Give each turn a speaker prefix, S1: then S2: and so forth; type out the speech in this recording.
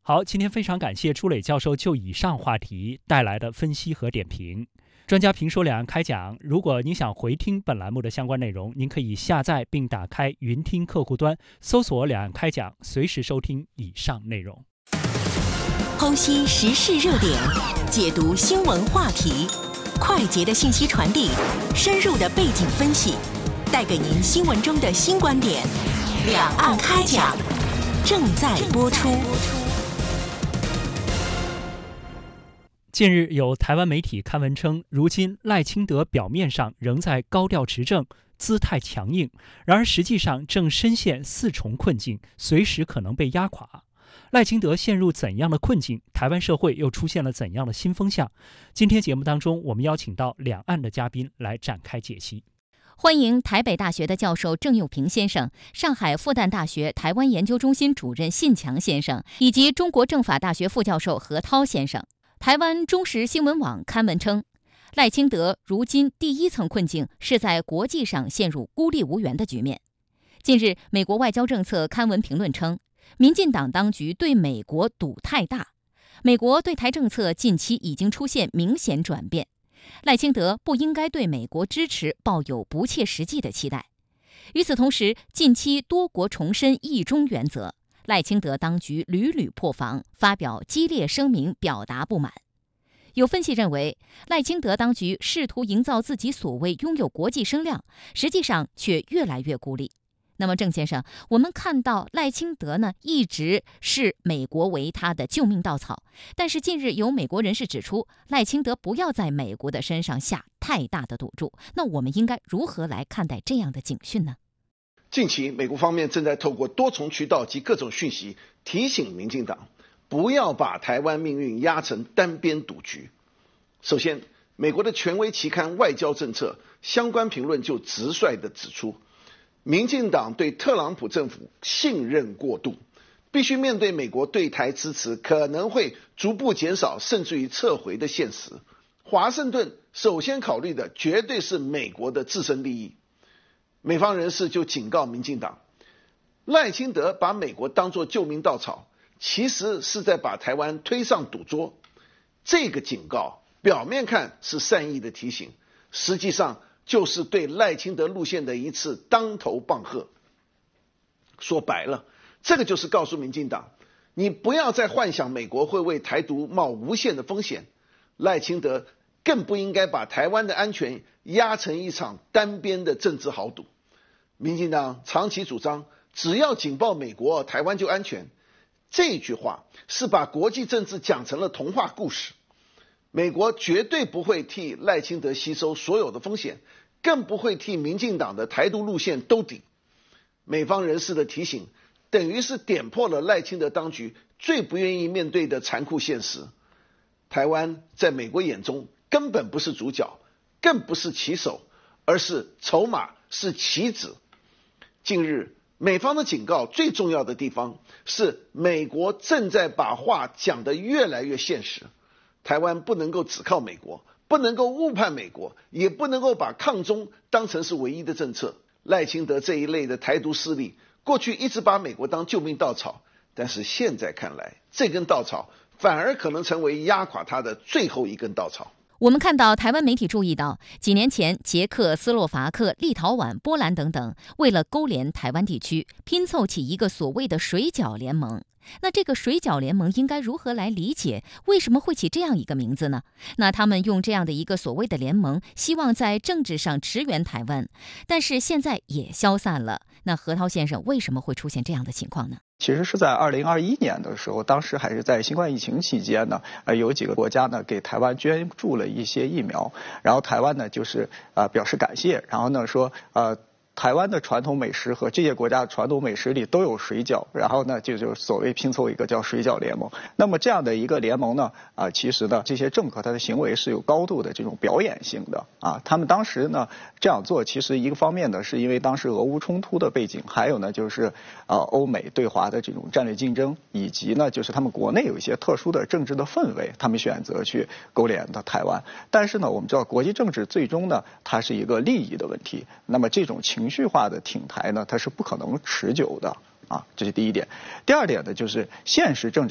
S1: 好，今天非常感谢朱磊教授就以上话题带来的分析和点评。专家评说两岸开讲，如果您想回听本栏目的相关内容，您可以下载并打开云听客户端，搜索两岸开讲，随时收听以上内容。
S2: 剖析时事热点，解读新闻话题，快捷的信息传递，深入的背景分析，带给您新闻中的新观点。两岸开讲正在播出。
S1: 近日有台湾媒体刊文称，如今赖清德表面上仍在高调执政，姿态强硬，然而实际上正深陷四重困境，随时可能被压垮。赖清德陷入怎样的困境？台湾社会又出现了怎样的新风向？今天节目当中，我们邀请到两岸的嘉宾来展开解析。
S3: 欢迎台北大学的教授郑佑平先生、上海复旦大学台湾研究中心主任信强先生，以及中国政法大学副教授何涛先生。台湾中时新闻网刊文称，赖清德如今第一层困境是在国际上陷入孤立无援的局面。近日，美国外交政策刊文评论称，民进党当局对美国赌太大，美国对台政策近期已经出现明显转变，赖清德不应该对美国支持抱有不切实际的期待。与此同时，近期多国重申一中原则，赖清德当局屡屡破防，发表激烈声明表达不满。有分析认为，赖清德当局试图营造自己所谓拥有国际声量，实际上却越来越孤立。那么郑先生，我们看到赖清德呢一直视美国为他的救命稻草，但是近日有美国人士指出，赖清德不要在美国的身上下太大的赌注。那我们应该如何来看待这样的警讯呢？
S4: 近期美国方面正在透过多重渠道及各种讯息提醒民进党不要把台湾命运压成单边赌局。首先，美国的权威期刊《外交政策》相关评论就直率地指出，民进党对特朗普政府信任过度，必须面对美国对台支持可能会逐步减少甚至于撤回的现实。华盛顿首先考虑的绝对是美国的自身利益。美方人士就警告民进党，赖清德把美国当作救命稻草，其实是在把台湾推上赌桌。这个警告表面看是善意的提醒，实际上就是对赖清德路线的一次当头棒喝。说白了，这个就是告诉民进党，你不要再幻想美国会为台独冒无限的风险，赖清德更不应该把台湾的安全压成一场单边的政治豪赌。民进党长期主张只要紧抱美国，台湾就安全，这句话是把国际政治讲成了童话故事。美国绝对不会替赖清德吸收所有的风险，更不会替民进党的台独路线兜底。美方人士的提醒等于是点破了赖清德当局最不愿意面对的残酷现实。台湾在美国眼中根本不是主角，更不是棋手，而是筹码，是棋子。近日美方的警告最重要的地方是，美国正在把话讲得越来越现实。台湾不能够只靠美国，不能够误判美国，也不能够把抗中当成是唯一的政策。赖清德这一类的台独势力过去一直把美国当救命稻草，但是现在看来，这根稻草反而可能成为压垮他的最后一根稻草。
S3: 我们看到台湾媒体注意到，几年前捷克、斯洛伐克、立陶宛、波兰等等为了勾连台湾地区，拼凑起一个所谓的水饺联盟。那这个水饺联盟应该如何来理解？为什么会起这样一个名字呢？那他们用这样的一个所谓的联盟，希望在政治上驰援台湾，但是现在也消散了。那何涛先生，为什么会出现这样的情况呢？
S5: 其实是在2021年的时候，当时还是在新冠疫情期间呢，有几个国家呢给台湾捐助了一些疫苗，然后台湾呢就是表示感谢，然后呢说台湾的传统美食和这些国家的传统美食里都有水饺，然后呢就是所谓拼凑一个叫水饺联盟。那么这样的一个联盟呢，其实呢这些政客他的行为是有高度的这种表演性的啊。他们当时呢这样做，其实一个方面呢是因为当时俄乌冲突的背景，还有呢就是欧美对华的这种战略竞争，以及呢就是他们国内有一些特殊的政治的氛围，他们选择去勾连到台湾。但是呢我们知道国际政治最终呢它是一个利益的问题，那么这种情绪化的挺台呢它是不可能持久的啊，这是第一点。第二点呢就是现实政治